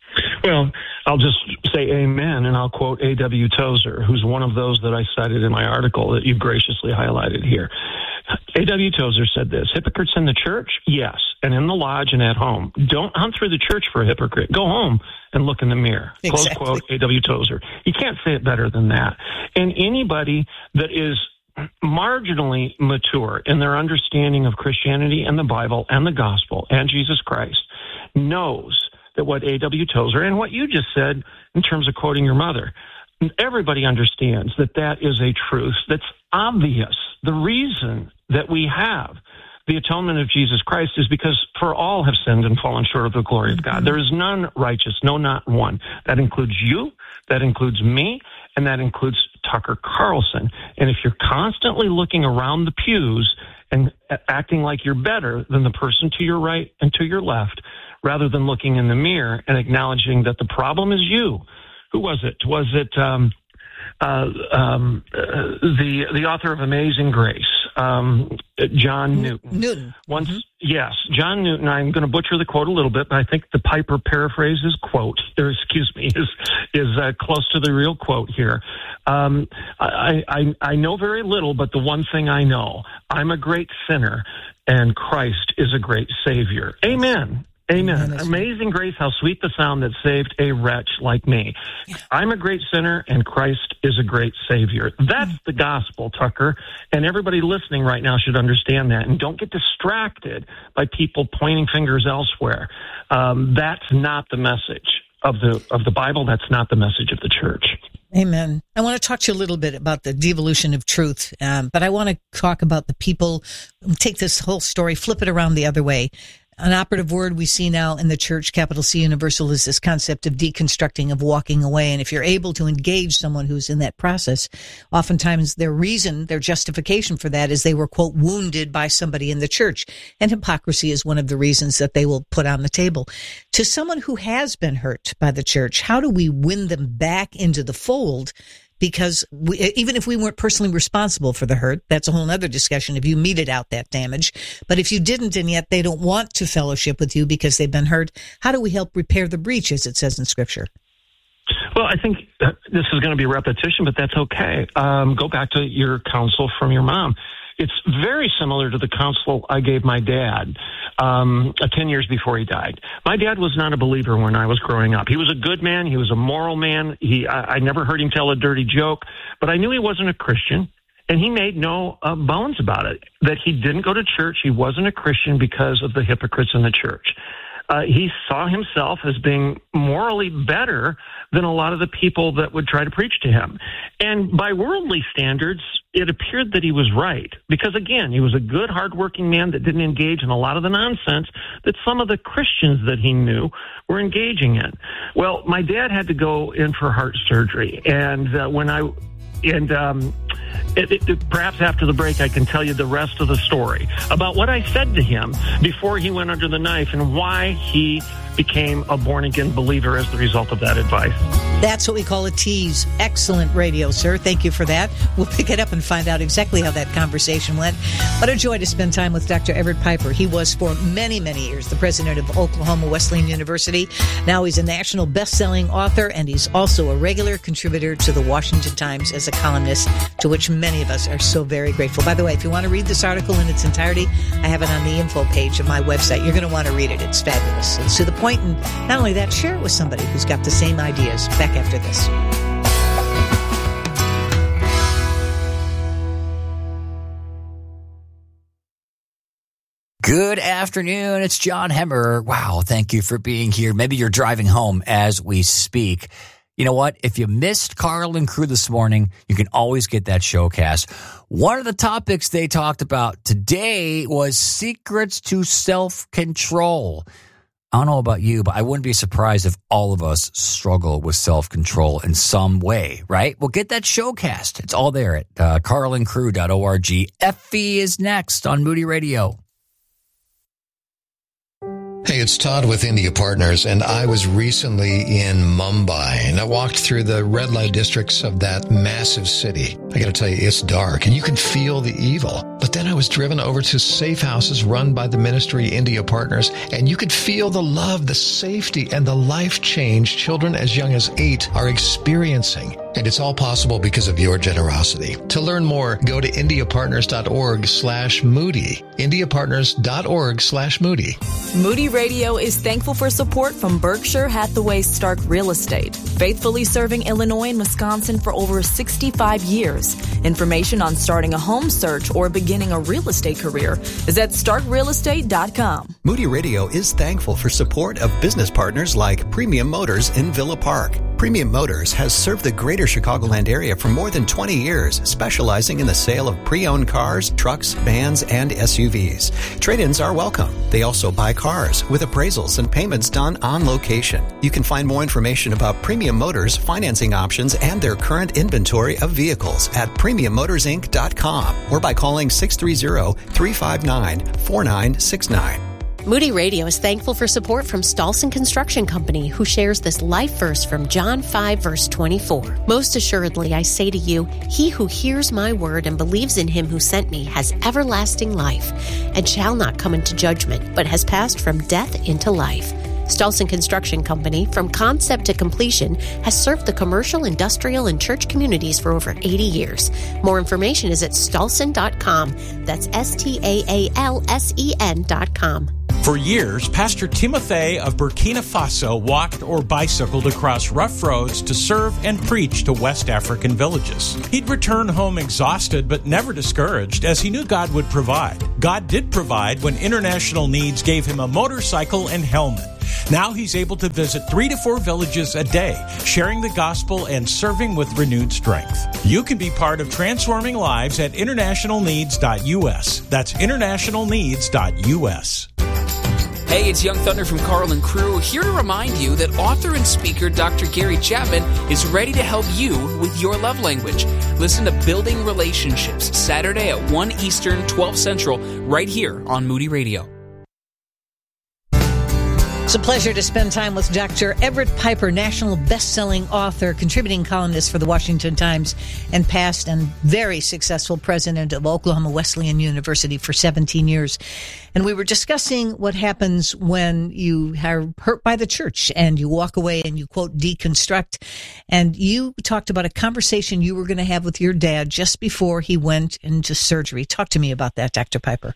Well, I'll just say amen, and I'll quote A W Tozer, who's one of those that I cited in my article that you graciously highlighted here. A W Tozer said this, hypocrites in the church? Yes, and in the lodge and at home. Don't hunt through the church for a hypocrite. Go home and look in the mirror. Exactly. Close quote, A W Tozer. You can't say it better than that. And anybody that is marginally mature in their understanding of Christianity and the Bible and the gospel and Jesus Christ knows that what A W Tozer and what you just said in terms of quoting your mother, everybody understands that that is a truth that's obvious. The reason that we have the atonement of Jesus Christ is because for all have sinned and fallen short of the glory of God. There is none righteous, no, not one. That includes you, that includes me, and that includes Tucker Carlson. And if you're constantly looking around the pews and acting like you're better than the person to your right and to your left, rather than looking in the mirror and acknowledging that the problem is you. Who was it? Was it um, uh, um, uh, the the author of Amazing Grace, um, John Newton. Newton. Once, mm-hmm. Yes, John Newton. I'm going to butcher the quote a little bit, but I think the Piper paraphrases quote, or excuse me, is is uh, close to the real quote here. Um, I, I I know very little, but the one thing I know, I'm a great sinner, and Christ is a great Savior. Amen. Amen. Amazing grace, how sweet the sound that saved a wretch like me. I'm a great sinner, and Christ is a great Savior. That's the gospel, Tucker, and everybody listening right now should understand that. And don't get distracted by people pointing fingers elsewhere. Um, that's not the message of the of the Bible. That's not the message of the church. Amen. I want to talk to you a little bit about the devolution of truth, um, but I want to talk about the people who take this whole story, flip it around the other way. An operative word we see now in the church, capital C Universal, is this concept of deconstructing, of walking away. And if you're able to engage someone who's in that process, oftentimes their reason, their justification for that is they were, quote, wounded by somebody in the church. And hypocrisy is one of the reasons that they will put on the table. To someone who has been hurt by the church, how do we win them back into the fold? Because we, even if we weren't personally responsible for the hurt, that's a whole other discussion if you meted out that damage. But if you didn't and yet they don't want to fellowship with you because they've been hurt, how do we help repair the breach, as it says in Scripture? Well, I think this is going to be repetition, but that's okay. Um, go back to your counsel from your mom. It's very similar to the counsel I gave my dad um, uh, ten years before he died. My dad was not a believer when I was growing up. He was a good man. He was a moral man. He, I, I never heard him tell a dirty joke, but I knew he wasn't a Christian, and he made no uh, bones about it, that he didn't go to church. He wasn't a Christian because of the hypocrites in the church. Uh, he saw himself as being morally better than a lot of the people that would try to preach to him. And by worldly standards, it appeared that he was right. Because, again, he was a good, hardworking man that didn't engage in a lot of the nonsense that some of the Christians that he knew were engaging in. Well, my dad had to go in for heart surgery. And uh, when I... And um, it, it, it, perhaps after the break, I can tell you the rest of the story about what I said to him before he went under the knife and why he became a born-again believer as the result of that advice. That's what we call a tease. Excellent radio, sir. Thank you for that. We'll pick it up and find out exactly how that conversation went. What a joy to spend time with Doctor Everett Piper. He was for many, many years the president of Oklahoma Wesleyan University. Now he's a national best-selling author, and he's also a regular contributor to the Washington Times as a columnist, to which many of us are so very grateful. By the way, if you want to read this article in its entirety, I have it on the info page of my website. You're going to want to read it. It's fabulous. It's to the point, and not only that, share it with somebody who's got the same ideas. Back after this. Good afternoon. It's John Hemmer. Wow, thank you for being here. Maybe you're driving home as we speak. You know what? If you missed Carl and crew this morning, you can always get that showcast. One of the topics they talked about today was secrets to self-control. I don't know about you, but I wouldn't be surprised if all of us struggle with self-control in some way, right? Well, get that showcast. It's all there at uh, carl and crew dot org. Effie is next on Moody Radio. Hey, it's Todd with India Partners, and I was recently in Mumbai, and I walked through the red light districts of that massive city. I gotta tell you, it's dark, and you can feel the evil. But then I was driven over to safe houses run by the ministry India Partners, and you could feel the love, the safety, and the life change children as young as eight are experiencing. And it's all possible because of your generosity. To learn more, go to indiapartners.org slash Moody. indiapartners.org slash Moody. Moody Radio is thankful for support from Berkshire Hathaway Stark Real Estate, faithfully serving Illinois and Wisconsin for over sixty-five years. Information on starting a home search or beginning a real estate career is at stark real estate dot com. Moody Radio is thankful for support of business partners like Premium Motors in Villa Park. Premium Motors has served the greater Chicagoland area for more than twenty years, specializing in the sale of pre-owned cars, trucks, vans, and S U Vs. Trade-ins are welcome. They also buy cars with appraisals and payments done on location. You can find more information about Premium Motors, financing options, and their current inventory of vehicles at premium motors inc dot com or by calling six three zero, three five nine, four nine six nine. Moody Radio is thankful for support from Stolson Construction Company, who shares this life verse from John five, verse twenty-four. Most assuredly, I say to you, he who hears my word and believes in him who sent me has everlasting life, and shall not come into judgment, but has passed from death into life. Stolson Construction Company, from concept to completion, has served the commercial, industrial, and church communities for over eighty years. More information is at stolson dot com. That's S T A A L S E N dot com. For years, Pastor Timothy of Burkina Faso walked or bicycled across rough roads to serve and preach to West African villages. He'd return home exhausted but never discouraged, as he knew God would provide. God did provide when International Needs gave him a motorcycle and helmet. Now he's able to visit three to four villages a day, sharing the gospel and serving with renewed strength. You can be part of transforming lives at international needs dot U S. That's international needs dot U S. Hey, it's Young Thunder from Carl and Crew, here to remind you that author and speaker Doctor Gary Chapman is ready to help you with your love language. Listen to Building Relationships, Saturday at one Eastern, twelve Central, right here on Moody Radio. It's a pleasure to spend time with Doctor Everett Piper, national best-selling author, contributing columnist for the Washington Times, and past and very successful president of Oklahoma Wesleyan University for seventeen years. And we were discussing what happens when you are hurt by the church and you walk away and you, quote, deconstruct. And you talked about a conversation you were going to have with your dad just before he went into surgery. Talk to me about that, Doctor Piper.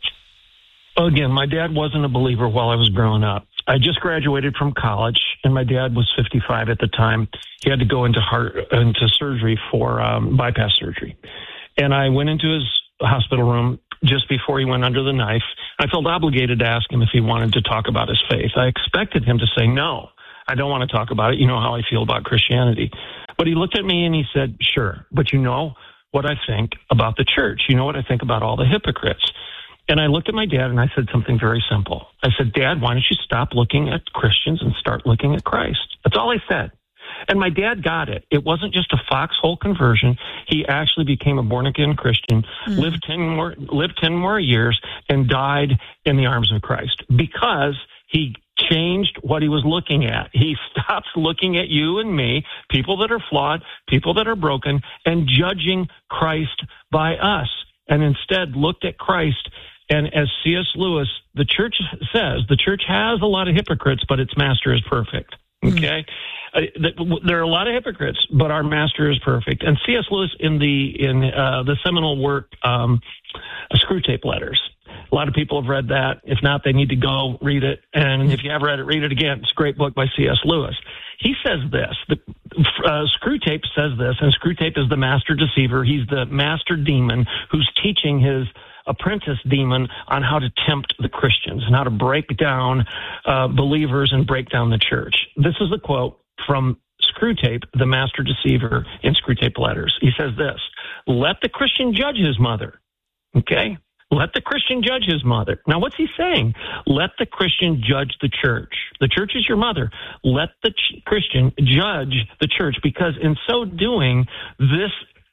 Again, my dad wasn't a believer while I was growing up. I just graduated from college, and my dad was fifty-five at the time. He had to go into heart into surgery for um, bypass surgery. And I went into his hospital room just before he went under the knife. I felt obligated to ask him if he wanted to talk about his faith. I expected him to say, no, I don't want to talk about it. You know how I feel about Christianity. But he looked at me and he said, sure, but you know what I think about the church. You know what I think about all the hypocrites. And I looked at my dad and I said something very simple. I said, Dad, why don't you stop looking at Christians and start looking at Christ? That's all I said. And my dad got it. It wasn't just a foxhole conversion. He actually became a born-again Christian, mm. lived ten more, lived ten more years, and died in the arms of Christ because he changed what he was looking at. He stopped looking at you and me, people that are flawed, people that are broken, and judging Christ by us, and instead looked at Christ. And as C S Lewis, the church says, the church has a lot of hypocrites, but its master is perfect. Okay? Mm-hmm. Uh, there are a lot of hypocrites, but our master is perfect. And C S Lewis, in the in uh, the seminal work, um, Screwtape Letters. A lot of people have read that. If not, they need to go read it. And if you have read it, read it again. It's a great book by C S Lewis. He says this. The, uh, Screwtape says this, and Screwtape is the master deceiver. He's the master demon who's teaching his apprentice demon on how to tempt the Christians and how to break down uh, believers and break down the church. This is a quote from Screwtape, the master deceiver, in Screwtape Letters. He says this, let the Christian judge his mother. Okay? Let the Christian judge his mother. Now, what's he saying? Let the Christian judge the church. The church is your mother. Let the ch- Christian judge the church, because in so doing, this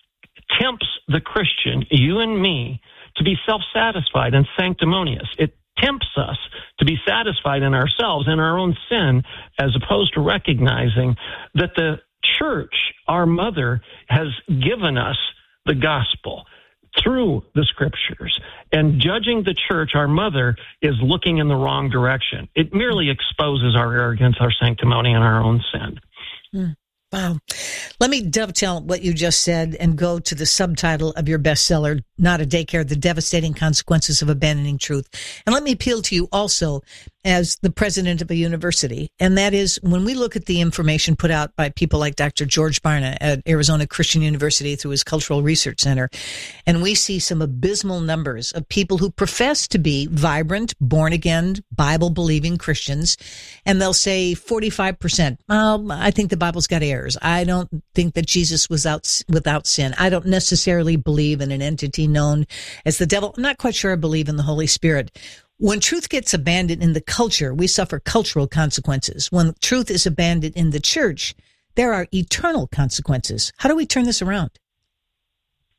tempts the Christian, you and me, to be self-satisfied and sanctimonious. It tempts us to be satisfied in ourselves, in our own sin, as opposed to recognizing that the church, our mother, has given us the gospel through the scriptures. And judging the church, our mother, is looking in the wrong direction. It merely exposes our arrogance, our sanctimony, and our own sin. Mm. Wow. Let me dovetail what you just said and go to the subtitle of your bestseller, Not a Daycare, The Devastating Consequences of Abandoning Truth. And let me appeal to you also as the president of a university. And that is, when we look at the information put out by people like Doctor George Barna at Arizona Christian University through his Cultural Research Center, and we see some abysmal numbers of people who profess to be vibrant, born-again, Bible-believing Christians, and they'll say forty-five percent, well, I think the Bible's got errors. I don't think that Jesus was out, without sin. I don't necessarily believe in an entity known as the devil. I'm not quite sure I believe in the Holy Spirit. When truth gets abandoned in the culture, we suffer cultural consequences. When truth is abandoned in the church, there are eternal consequences. How do we turn this around?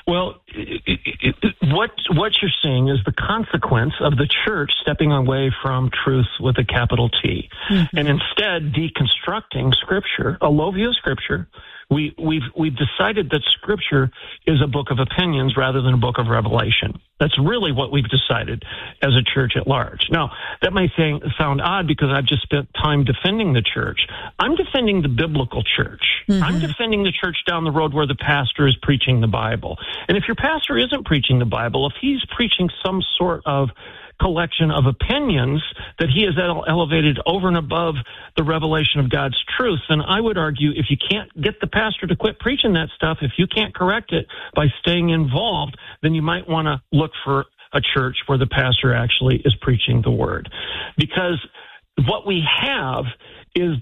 Well, it, it, it, what what you're seeing is the consequence of the church stepping away from truth with a capital T, mm-hmm. and instead deconstructing Scripture, a low view of Scripture. We, we've we've decided that Scripture is a book of opinions rather than a book of revelation. That's really what we've decided as a church at large. Now, that may say, sound odd because I've just spent time defending the church. I'm defending the biblical church. Mm-hmm. I'm defending the church down the road where the pastor is preaching the Bible. And if your pastor isn't preaching the Bible, if he's preaching some sort of collection of opinions that he has elevated over and above the revelation of God's truth, then I would argue if you can't get the pastor to quit preaching that stuff, if you can't correct it by staying involved, then you might want to look for a church where the pastor actually is preaching the word. Because what we have is